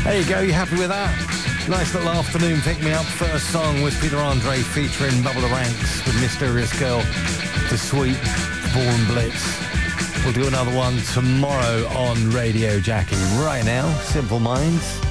There you go, you happy with that? Nice little afternoon pick-me-up. First song was Peter Andre featuring Bubble the Ranks with Mysterious Girl, The Sweet, Born Blitz. We'll do another one tomorrow on Radio Jackie. Right now, Simple Minds.